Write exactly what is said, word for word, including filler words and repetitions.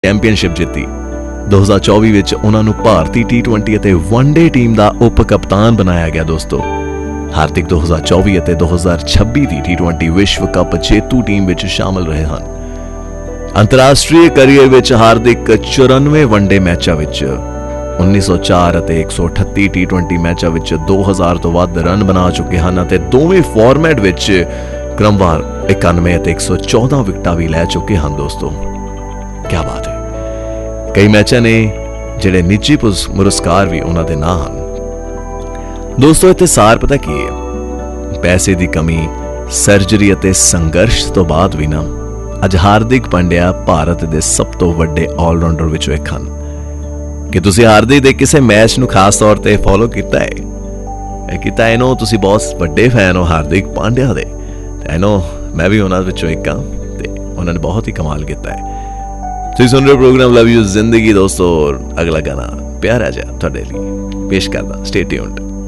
Championship ਜਿੱਤੀ। दो हज़ार चौबीस ਵਿੱਚ ਉਹਨਾਂ ਨੂੰ ਭਾਰਤੀ ਟੀ ट्वेंटी ਅਤੇ ਵਨਡੇ ਟੀਮ ਦਾ ਉਪ ਕਪਤਾਨ ਬਣਾਇਆ ਗਿਆ। ਦੋਸਤੋ ਹਾਰਦਿਕ दो हज़ार चौबीस ਅਤੇ दो हज़ार छब्बीस ਦੀ ਟੀ ट्वेंटी ਵਿਸ਼ਵ ਕੱਪ ਜੇਤੂ ਟੀਮ ਵਿੱਚ ਸ਼ਾਮਲ ਰਹੇ ਹਨ। ਅੰਤਰਰਾਸ਼ਟਰੀ ਕੈਰੀਅਰ ਵਿੱਚ ਹਾਰਦਿਕ ਚੁਰਾਨਵੇਂ ਵਨਡੇ ਮੈਚਾਂ ਵਿੱਚ उन्नीस सौ चार ਅਤੇ एक सौ अठत्ती ਟੀ ट्वेंटी ਮੈਚਾਂ ਵਿੱਚ दो हज़ार ਤੋਂ ਵੱਧ ਰਨ ਬਣਾ ਚੁੱਕੇ ਹਨ ਅਤੇ ਦੋਵੇਂ ਫਾਰਮੈਟ ਵਿੱਚ ਕ੍ਰਮਵਾਰ इक्यानवे ਅਤੇ एक सौ चौदह ਵਿਕਟਾਂ ਵੀ ਲੈ ਚੁੱਕੇ ਹਨ। ਦੋਸਤੋ ਕੀ ਬਾਤ ਹੈ। ਕਈ ਮੈਚਾਂ ਨੇ ਜਿਹੜੇ ਨਿੱਜੀ ਪੁਰਸਕਾਰ ਵੀ ਉਹਨਾਂ ਦੇ ਨਾਂ ਹਨ। ਦੋਸਤੋ ਇੱਥੇ ਸਾਰ ਪਤਾ ਕੀ ਹੈ, ਪੈਸੇ ਦੀ ਕਮੀ, ਸਰਜਰੀ ਅਤੇ ਸੰਘਰਸ਼ ਤੋਂ ਬਾਅਦ ਵੀ ਨਾ ਅੱਜ ਹਾਰਦਿਕ ਪਾਂਡਿਆ ਭਾਰਤ ਦੇ ਸਭ ਤੋਂ ਵੱਡੇ ਆਲਰਾਊਂਡਰ ਵਿੱਚੋਂ ਇੱਕ ਹਨ। ਕਿ ਤੁਸੀਂ ਹਾਰਦਿਕ ਦੇ ਕਿਸੇ ਮੈਚ ਨੂੰ ਖਾਸ ਤੌਰ ਤੇ ਫੋਲੋ ਕੀਤਾ ਹੈ ਕੀਤਾ ਹੈ ਨੋ ਤੁਸੀਂ ਬਹੁਤ ਵੱਡੇ ਫੈਨ ਹੋ ਹਾਰਦਿਕ ਪਾਂਡਿਆ ਦੇ। ਆਈ ਨੋ ਮੈਂ ਵੀ ਉਹਨਾਂ ਵਿੱਚੋਂ ਇੱਕ ਹਾਂ ਤੇ ਉਹਨਾਂ ਨੇ ਬਹੁਤ ਹੀ ਕਮਾਲ ਕੀਤਾ ਹੈ। ਤੁਸੀਂ ਸੁਣ ਰਹੇ ਪ੍ਰੋਗਰਾਮ ਲਵ ਯੂ ਜ਼ਿੰਦਗੀ। ਦੋਸਤੋ ਅਗਲਾ ਗਾਣਾ ਪਿਆਰਾ ਜਿਹਾ ਤੁਹਾਡੇ ਲਈ ਪੇਸ਼ ਕਰਦਾ। Stay tuned.